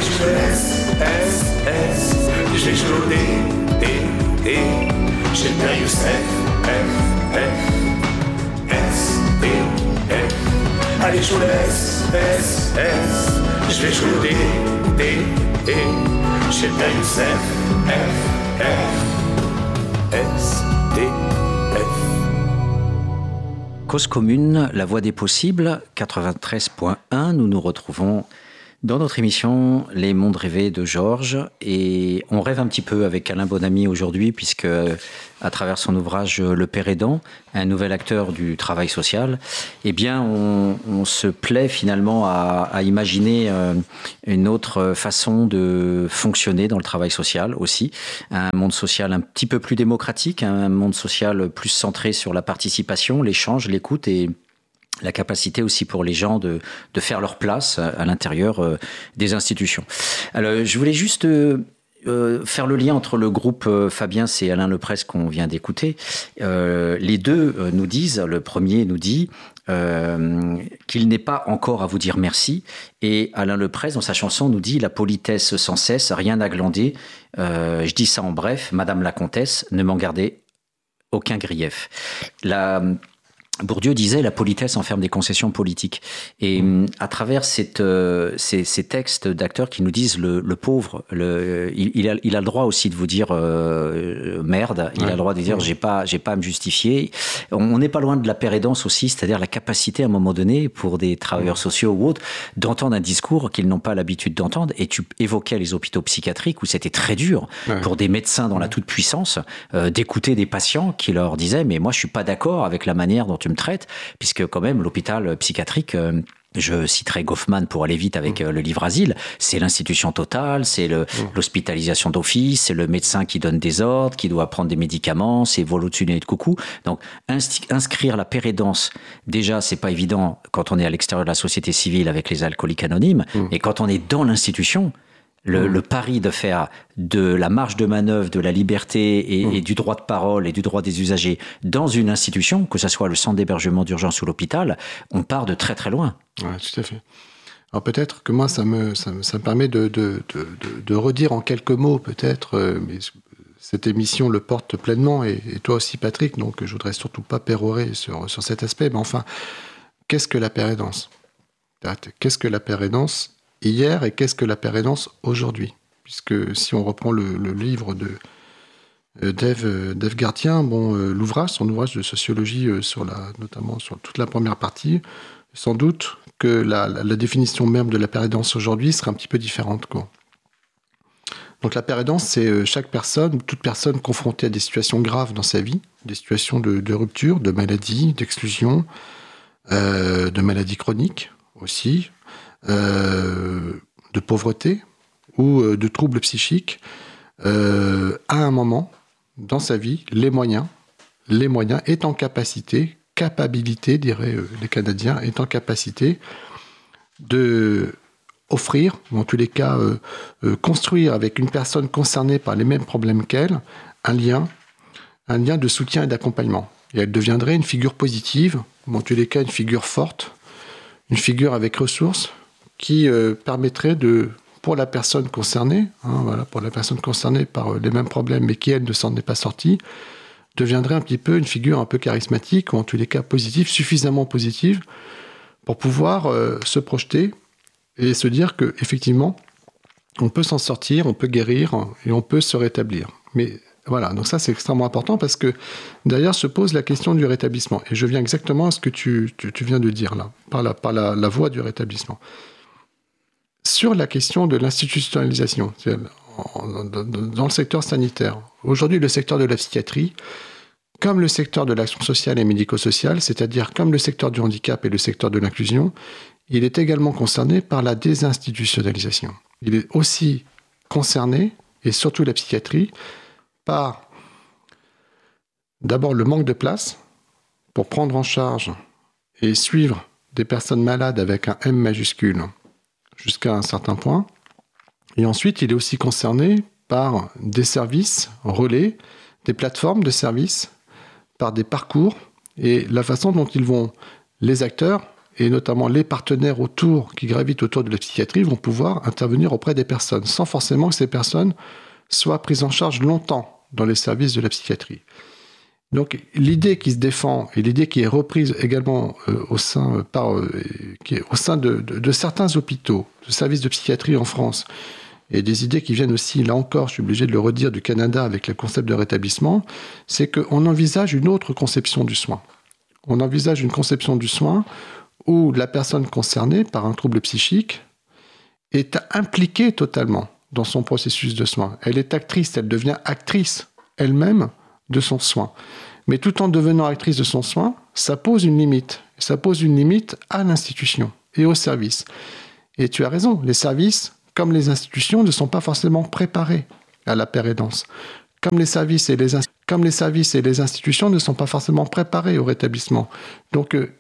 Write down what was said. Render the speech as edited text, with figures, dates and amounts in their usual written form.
je le S, je vais jouer au D, j'ai le père Youssef, F, S, D, F. Allez, je joue le S, je vais jouer au D, j'ai le père Youssef, F, S, D, F. Cause commune, la voix des possibles, 93.1, nous nous retrouvons dans notre émission Les Mondes rêvés de Georges, et on rêve un petit peu avec Alain Bonamy aujourd'hui, puisque à travers son ouvrage Le Père aidant, un nouvel acteur du travail social, eh bien on se plaît finalement à imaginer une autre façon de fonctionner dans le travail social aussi, un monde social un petit peu plus démocratique, un monde social plus centré sur la participation, l'échange, l'écoute et la capacité aussi pour les gens de faire leur place à l'intérieur des institutions. Alors, je voulais juste faire le lien entre le groupe Fabien et Alain Leprest qu'on vient d'écouter. Les deux nous disent, le premier nous dit qu'il n'est pas encore à vous dire merci, et Alain Leprest dans sa chanson nous dit la politesse sans cesse, rien à glander, je dis ça en bref, Madame la Comtesse, ne m'en gardez aucun grief. Bourdieu disait la politesse enferme des concessions politiques. Et à travers ces textes d'acteurs qui nous disent le pauvre, il a le droit aussi de vous dire merde, il a le droit de dire j'ai pas à me justifier. On n'est pas loin de la pérédance aussi, c'est-à-dire la capacité à un moment donné pour des travailleurs sociaux ou autres d'entendre un discours qu'ils n'ont pas l'habitude d'entendre. Et tu évoquais les hôpitaux psychiatriques où c'était très dur pour des médecins dans la toute-puissance d'écouter des patients qui leur disaient mais moi je suis pas d'accord avec la manière dont tu me traites, puisque quand même l'hôpital psychiatrique, je citerai Goffman pour aller vite avec le livre Asile, c'est l'institution totale, c'est l'hospitalisation d'office, c'est le médecin qui donne des ordres, qui doit prendre des médicaments, c'est vol au-dessus du nez de coucou. Donc inscrire la pérédance, déjà c'est pas évident quand on est à l'extérieur de la société civile avec les alcooliques anonymes, et quand on est dans l'institution, le pari de faire de la marge de manœuvre, de la liberté et du droit de parole et du droit des usagers dans une institution, que ce soit le centre d'hébergement d'urgence ou l'hôpital, on part de très très loin. Oui, tout à fait. Alors peut-être que moi, ça me permet de redire en quelques mots, peut-être, mais cette émission le porte pleinement, et toi aussi Patrick, donc je voudrais surtout pas pérorer sur cet aspect, mais enfin, qu'est-ce que la pérédance ? Qu'est-ce que la pérédance hier et qu'est-ce que la pérédance aujourd'hui ? Puisque si on reprend le livre de d'Ève Gardien, son ouvrage de sociologie notamment sur toute la première partie, sans doute que la définition même de la pérédance aujourd'hui serait un petit peu différente, quoi. Donc la pérédance, c'est toute personne confrontée à des situations graves dans sa vie, des situations de rupture, de maladie, d'exclusion, de maladies chroniques aussi, de pauvreté ou de troubles psychiques, à un moment dans sa vie, les moyens est en capacité, diraient les Canadiens, est en capacité de offrir, ou en tous les cas construire avec une personne concernée par les mêmes problèmes qu'elle, un lien de soutien et d'accompagnement. Et elle deviendrait une figure positive, ou en tous les cas une figure forte, une figure avec ressources, qui permettrait pour la personne concernée, pour la personne concernée par les mêmes problèmes, mais qui, elle, ne s'en est pas sortie, deviendrait un petit peu une figure un peu charismatique, ou en tous les cas positive, suffisamment positive, pour pouvoir se projeter et se dire qu'effectivement, on peut s'en sortir, on peut guérir, et on peut se rétablir. Mais voilà, donc ça c'est extrêmement important, parce que derrière se pose la question du rétablissement. Et je viens exactement à ce que tu viens de dire là, par la voie du rétablissement. Sur la question de l'institutionnalisation, dans le secteur sanitaire, aujourd'hui le secteur de la psychiatrie, comme le secteur de l'action sociale et médico-sociale, c'est-à-dire comme le secteur du handicap et le secteur de l'inclusion, il est également concerné par la désinstitutionnalisation. Il est aussi concerné, et surtout la psychiatrie, par d'abord le manque de place pour prendre en charge et suivre des personnes malades avec un M majuscule jusqu'à un certain point. Et ensuite, il est aussi concerné par des services relais, des plateformes de services, par des parcours et la façon dont les acteurs et notamment les partenaires qui gravitent autour de la psychiatrie, vont pouvoir intervenir auprès des personnes, sans forcément que ces personnes soient prises en charge longtemps dans les services de la psychiatrie. Donc l'idée qui se défend et l'idée qui est reprise également au sein de certains hôpitaux, de services de psychiatrie en France, et des idées qui viennent aussi, là encore, je suis obligé de le redire, du Canada avec le concept de rétablissement, c'est qu'on envisage une autre conception du soin. On envisage une conception du soin où la personne concernée par un trouble psychique est impliquée totalement dans son processus de soin. Elle est actrice, elle devient actrice elle-même de son soin. Mais tout en devenant actrice de son soin, ça pose une limite. Ça pose une limite à l'institution et au service. Et tu as raison, les services, comme les institutions, ne sont pas forcément préparés à la pérédance. Comme les services et les institutions ne sont pas forcément préparés au rétablissement. Donc,